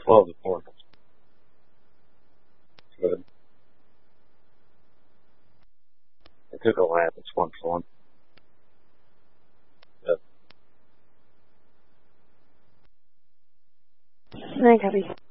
12 to 4. Good. I took a lap. It's 1-1. Yep. I copy.